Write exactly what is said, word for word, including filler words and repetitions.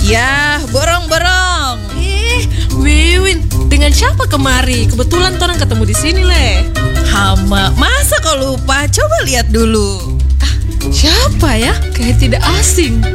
Ya, borong-borong. Eh, Wiwin, dengan siapa kemari? Kebetulan orang ketemu di sini, Le. Hama, masa kau lupa? Coba lihat dulu. Siapa ya? Kayak tidak asing.